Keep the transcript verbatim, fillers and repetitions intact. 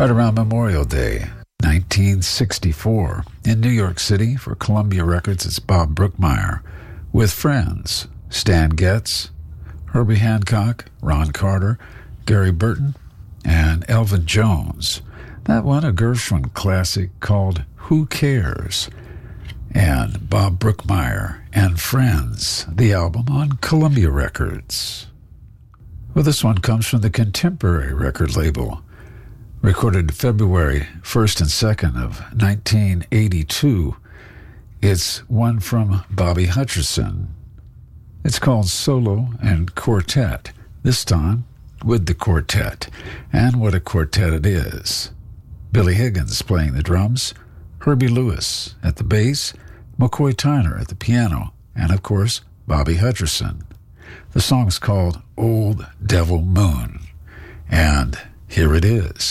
right around Memorial Day, nineteen sixty-four. In New York City, for Columbia Records, it's Bob Brookmeyer with friends, Stan Getz, Herbie Hancock, Ron Carter, Gary Burton, and Elvin Jones. That one, a Gershwin classic called Who Cares? And Bob Brookmeyer and Friends, the album on Columbia Records. Well, this one comes from the Contemporary record label, recorded February first and second of nineteen eighty-two. It's one from Bobby Hutcherson. It's called Solo and Quartet, this time with the quartet. And what a quartet it is. Billy Higgins playing the drums, Herbie Lewis at the bass, McCoy Tyner at the piano, and of course, Bobby Hutcherson. The song's called Old Devil Moon, and here it is.